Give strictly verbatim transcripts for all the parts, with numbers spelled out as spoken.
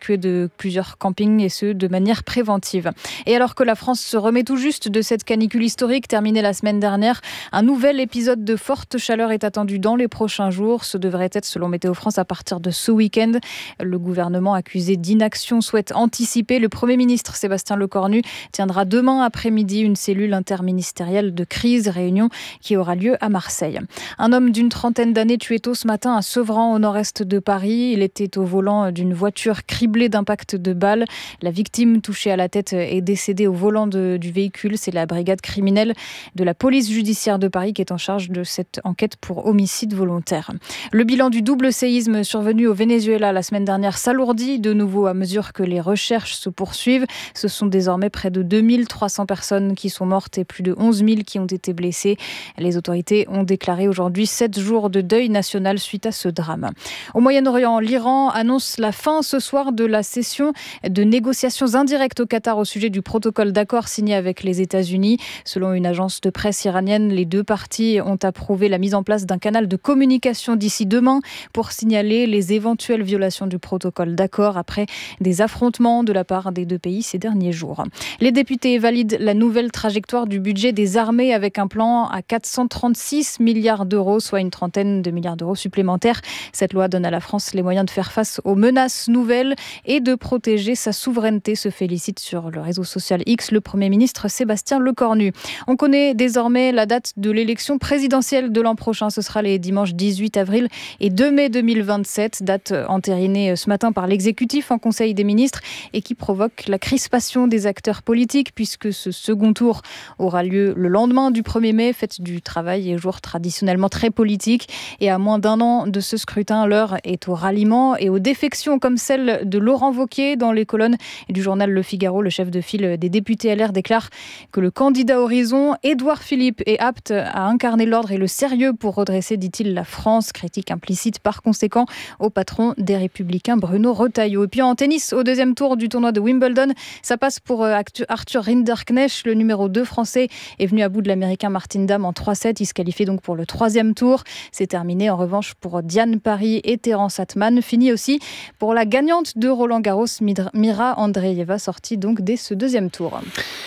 évacuer de plusieurs campings et ce, de manière préventive. Et alors que la France se remet tout juste de cette canicule historique terminée la semaine dernière, un nouvel épisode de forte chaleur est attendu dans les prochains jours. Ce devrait être, selon Météo France, à partir de ce week-end. Le gouvernement accusé d'inaction souhaite anticiper. Le Premier ministre Sébastien Lecornu tiendra demain après-midi une cellule interministérielle de crise, réunion qui aura lieu à Marseille. Un homme d'une trentaine d'années tué tôt ce matin à Sevran, au nord-est de Paris. Il était au volant d'une voiture criblée d'impacts de balles. La victime, touchée à la tête, est décédée au volant de, du véhicule. C'est la brigade criminelle de la police judiciaire de Paris qui est en charge de cette enquête pour homicide volontaire. Le bilan du double séisme survenu au Venezuela la semaine dernière s'alourdit de nouveau à mesure que les recherches se poursuivent. Ce sont désormais près de deux mille trois cents personnes qui sont mortes et plus de onze mille qui ont été blessées. Les autorités ont déclaré aujourd'hui sept jours de deuil national suite à ce drame. Au Moyen-Orient, l'Iran annonce la fin ce soir de la session de négociations indirectes au Qatar au sujet du protocole d'accord signé avec les États-Unis. Selon une agence de presse iranienne, les deux parties ont approuvé la mise en place d'un canal de communication d'ici demain pour signaler les éventuelles violations du protocole d'accord après des affrontements de la part des deux pays ces derniers jours. Les députés valident la nouvelle trajectoire du budget des armées avec un plan à quatre cent trente-six milliards d'euros, soit une trentaine de milliards d'euros supplémentaires. Cette loi donne à la France les moyens de faire face aux menaces nouvelles et de protéger sa souveraineté, se félicite sur le réseau social X le Premier ministre Sébastien Lecornu. On connaît désormais la date de l'élection présidentielle de l'an prochain. Ce sera les dimanches dix-huit avril et deux mai deux mille vingt-sept, date entérinée ce matin par l'exécutif en Conseil des ministres et qui provoque la crispation des acteurs politiques puisque ce second tour aura lieu le lendemain du premier mai, fête du travail et jour traditionnellement très politique. Et à moins d'un an de ce scrutin, l'heure est au ralliement et aux défections comme celle de Laurent Wauquiez. Dans les colonnes du journal Le Figaro, le chef de file des députés L R déclare que le candidat Horizon, Édouard Philippe, est apte à incarner l'ordre et le sérieux pour redresser, dit-il, la France. Critique implicite par conséquent au patron des Républicains, Bruno Retailleau. Et puis en tennis, au deuxième tour du tournoi de Wimbledon, ça passe pour Arthur Rinderknecht. Le numéro deux français est venu à bout de l'Américain Martin Damm en trois sept. Il se qualifie donc pour le troisième tour. C'est terminé en revanche pour Diane Parry et Terence Atman. Fini aussi pour la gagnante de Roland Garros, Mira Andreeva, sortie donc dès ce deuxième tour.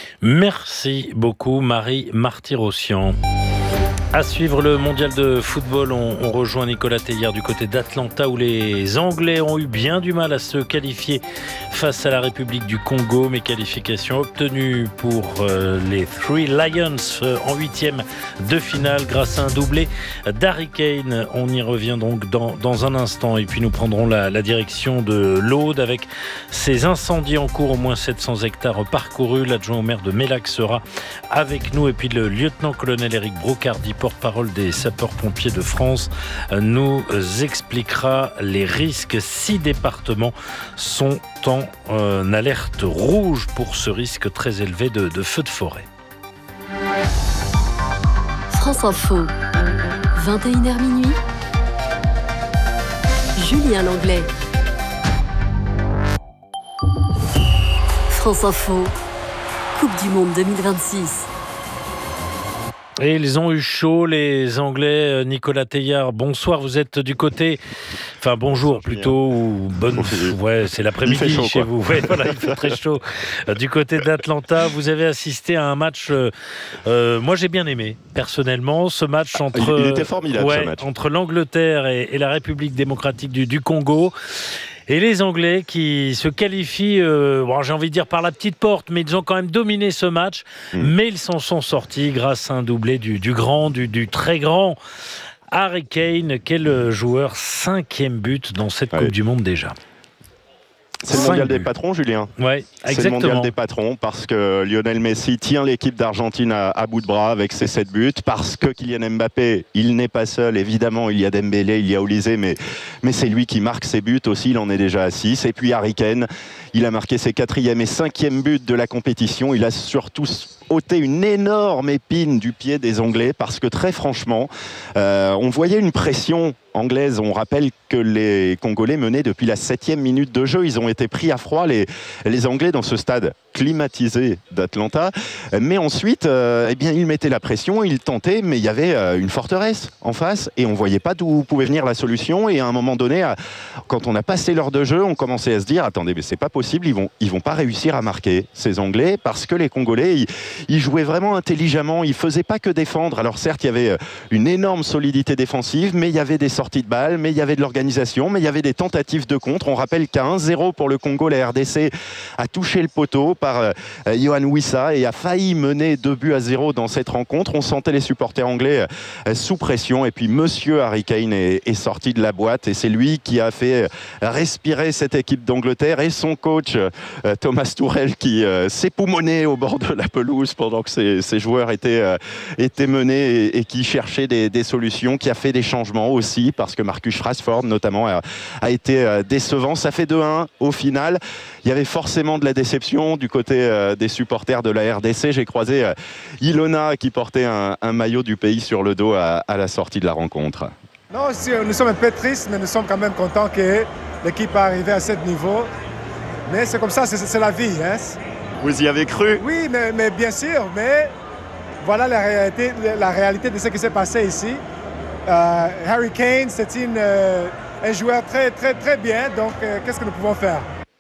Merci beaucoup Marie Martyrossian. À suivre le mondial de football, on, on rejoint Nicolas Théière du côté d'Atlanta où les Anglais ont eu bien du mal à se qualifier face à la République du Congo, mais qualification obtenue pour euh, les Three Lions euh, en huitième de finale grâce à un doublé d'Harry Kane. On y revient donc dans, dans un instant et puis nous prendrons la, la direction de l'Aude avec ces incendies en cours, au moins sept cents hectares parcourus. L'adjoint au maire de Mélac sera avec nous et puis le lieutenant-colonel Éric Brocardi, porte-parole des sapeurs-pompiers de France, nous expliquera les risques. Six départements sont en euh, alerte rouge pour ce risque très élevé de, de feux de forêt. France Info, vingt et une heures minuit. Julien Langlais. France Info, Coupe du Monde deux mille vingt-six. Et ils ont eu chaud, les Anglais. Nicolas Théière, bonsoir. Vous êtes du côté... Enfin, bonjour plutôt, ou bonne... Ouais, c'est l'après-midi chaud, chez quoi. Vous. Ouais, voilà, il fait très chaud. Du côté d'Atlanta, vous avez assisté à un match... Euh, moi, j'ai bien aimé, personnellement, ce match entre... Il était formidable, ouais, ce match. Entre l'Angleterre et, et la République démocratique du, du Congo. Et les Anglais qui se qualifient, euh, bon, j'ai envie de dire par la petite porte, mais ils ont quand même dominé ce match. Mmh. Mais ils s'en sont sortis grâce à un doublé du, du grand, du, du très grand Harry Kane. Quel joueur, cinquième but dans cette ouais. Coupe du Monde déjà. C'est le mondial buts. Des patrons, Julien. Ouais, exactement. C'est le mondial des patrons parce que Lionel Messi tient l'équipe d'Argentine à, à bout de bras avec ses sept buts. Parce que Kylian Mbappé, il n'est pas seul. Évidemment, il y a Dembélé, il y a Olysée, mais, mais c'est lui qui marque ses buts aussi. Il en est déjà à six. Et puis Harry Kane, il a marqué ses quatrième et cinquième buts de la compétition. Il a surtout ôté une énorme épine du pied des Anglais parce que très franchement, euh, on voyait une pression anglaise. On rappelle que les Congolais menaient depuis la septième minute de jeu. Ils ont été pris à froid, les, les Anglais, dans ce stade climatisé d'Atlanta. Mais ensuite, euh, eh bien, ils mettaient la pression, ils tentaient, mais il y avait euh, une forteresse en face et on ne voyait pas d'où pouvait venir la solution. Et à un moment donné, à, quand on a passé l'heure de jeu, on commençait à se dire, attendez, mais c'est pas possible, ils vont, ils vont pas réussir à marquer, ces Anglais, parce que les Congolais, ils, ils jouaient vraiment intelligemment, ils faisaient pas que défendre. Alors certes, il y avait une énorme solidité défensive, mais il y avait des sorties de balles, mais il y avait de l'organisation, mais il y avait des tentatives de contre. On rappelle qu'à un zéro pour le Congo, la R D C a touché le poteau par euh, Yohan Wissa et a failli mener deux buts à zéro dans cette rencontre. On sentait les supporters anglais euh, sous pression et puis Monsieur Harry Kane est, est sorti de la boîte et c'est lui qui a fait respirer cette équipe d'Angleterre et son coach euh, Thomas Tuchel qui euh, s'époumonait au bord de la pelouse pendant que ses, ses joueurs étaient, euh, étaient menés et, et qui cherchait des, des solutions, qui a fait des changements aussi parce que Marcus Rashford notamment a, a été euh, décevant. Ça fait deux un au final. Il y avait forcément de la déception du côté euh, des supporters de la R D C. J'ai croisé euh, Ilona qui portait un, un maillot du pays sur le dos à, à la sortie de la rencontre. Non, nous sommes un peu tristes, mais nous sommes quand même contents que l'équipe est arrivée à ce niveau. Mais c'est comme ça, c'est, c'est la vie. Hein. Vous y avez cru? Oui, mais, mais bien sûr, mais voilà la réalité, la réalité de ce qui s'est passé ici. Euh, Harry Kane, c'est une, euh, un joueur très, très, très bien, donc euh, qu'est-ce que nous pouvons faire?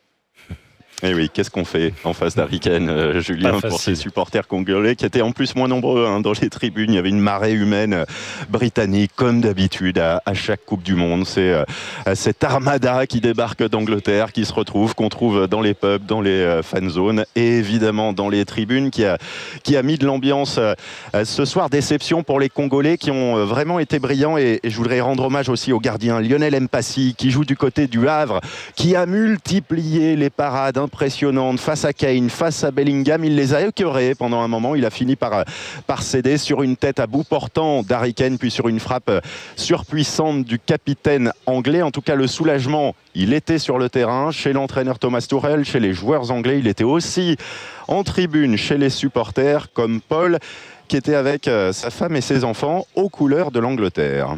Et oui, qu'est-ce qu'on fait en face d'Harry Kane, euh, Julien, pour ces supporters congolais qui étaient en plus moins nombreux hein, dans les tribunes. Il y avait une marée humaine euh, britannique, comme d'habitude, à, à chaque Coupe du Monde. C'est euh, cette armada qui débarque d'Angleterre, qui se retrouve, qu'on trouve dans les pubs, dans les euh, fan zones et évidemment dans les tribunes, qui a, qui a mis de l'ambiance euh, ce soir. Déception pour les Congolais qui ont euh, vraiment été brillants. Et, et je voudrais rendre hommage aussi au gardien Lionel Mpassi, qui joue du côté du Havre, qui a multiplié les parades impressionnante face à Kane, face à Bellingham. Il les a écœurés pendant un moment. Il a fini par, par céder sur une tête à bout portant d'Harry Kane, puis sur une frappe surpuissante du capitaine anglais. En tout cas, le soulagement, il était sur le terrain, chez l'entraîneur Thomas Tuchel, chez les joueurs anglais. Il était aussi en tribune chez les supporters, comme Paul, qui était avec euh, sa femme et ses enfants aux couleurs de l'Angleterre.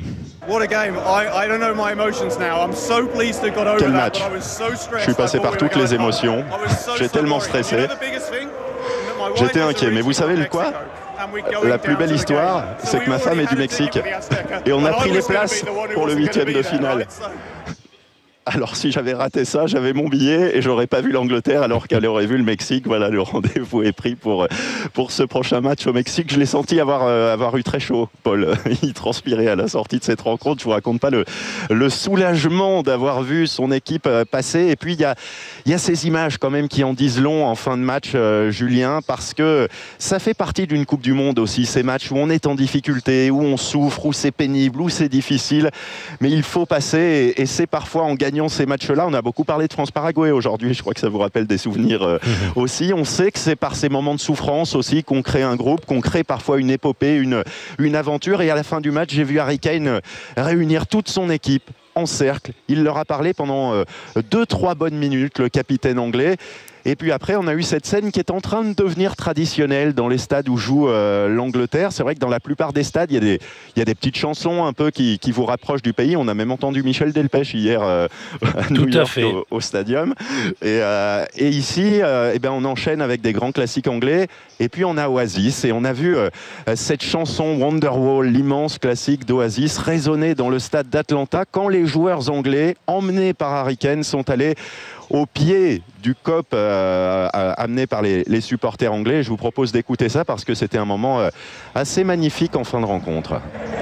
Quel match! Je suis passé par toutes les émotions. J'ai tellement stressé. J'étais inquiet. Mais vous savez le quoi? La plus belle histoire, c'est que ma femme est du Mexique. Et on a pris les places pour le huitième de finale. Alors si j'avais raté ça, j'avais mon billet et j'aurais pas vu l'Angleterre alors qu'elle aurait vu le Mexique. Voilà, le rendez-vous est pris pour, pour ce prochain match au Mexique. Je l'ai senti avoir, euh, avoir eu très chaud, Paul. Il transpirait à la sortie de cette rencontre. Je vous raconte pas le, le soulagement d'avoir vu son équipe passer. Et puis il y a, y a ces images quand même qui en disent long en fin de match, euh, Julien, parce que ça fait partie d'une Coupe du Monde aussi, ces matchs où on est en difficulté, où on souffre, où c'est pénible, où c'est difficile. Mais il faut passer et, et c'est parfois en gagnant ces matchs-là. On a beaucoup parlé de France-Paraguay aujourd'hui, je crois que ça vous rappelle des souvenirs euh, mmh. aussi. On sait que c'est par ces moments de souffrance aussi qu'on crée un groupe, qu'on crée parfois une épopée, une, une aventure. Et à la fin du match, j'ai vu Harry Kane réunir toute son équipe en cercle. Il leur a parlé pendant euh, deux, trois bonnes minutes, le capitaine anglais. Et puis après, on a eu cette scène qui est en train de devenir traditionnelle dans les stades où joue euh, l'Angleterre. C'est vrai que dans la plupart des stades, il y a des, il y a des petites chansons un peu qui, qui vous rapprochent du pays. On a même entendu Michel Delpech hier euh, à New York à au, au stadium. Et, euh, et ici, euh, eh ben, on enchaîne avec des grands classiques anglais. Et puis on a Oasis. Et on a vu euh, cette chanson Wonderwall, l'immense classique d'Oasis, résonner dans le stade d'Atlanta quand les joueurs anglais, emmenés par Harry Kane, sont allés au pied du C O P euh, amené par les, les supporters anglais. Je vous propose d'écouter ça parce que c'était un moment euh, assez magnifique en fin de rencontre.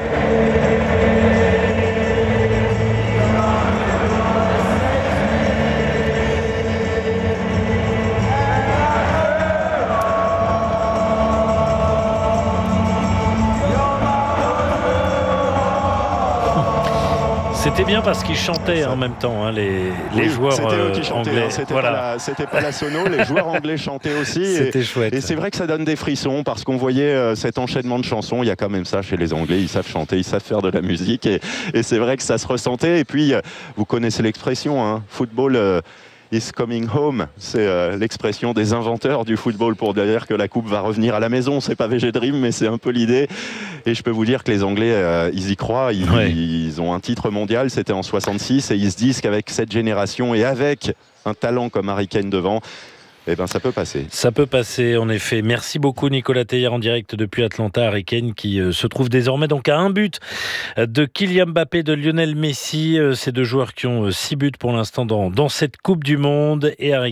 C'était bien parce qu'ils chantaient en même temps, hein, les, les oui, joueurs c'était eux qui euh, chantaient, anglais. Hein, c'était, voilà. pas la, c'était pas la sono, les joueurs anglais chantaient aussi. C'était et, chouette. Et c'est vrai que ça donne des frissons parce qu'on voyait euh, cet enchaînement de chansons. Il y a quand même ça chez les Anglais, ils savent chanter, ils savent faire de la musique. Et, et c'est vrai que ça se ressentait. Et puis, euh, vous connaissez l'expression, hein, football... Euh, is coming home, c'est euh, l'expression des inventeurs du football pour dire que la coupe va revenir à la maison. C'est pas V G Dream, mais c'est un peu l'idée. Et je peux vous dire que les Anglais, euh, ils y croient. Ils, ouais. ils ont un titre mondial, c'était en soixante-six, et ils se disent qu'avec cette génération et avec un talent comme Harry Kane devant, eh ben, ça peut passer. Ça peut passer, en effet. Merci beaucoup, Nicolas Teilhard, en direct depuis Atlanta. Harry Kane qui euh, se trouve désormais donc à un but de Kylian Mbappé, de Lionel Messi. Euh, ces deux joueurs qui ont euh, six buts pour l'instant dans, dans cette Coupe du Monde. Et Harry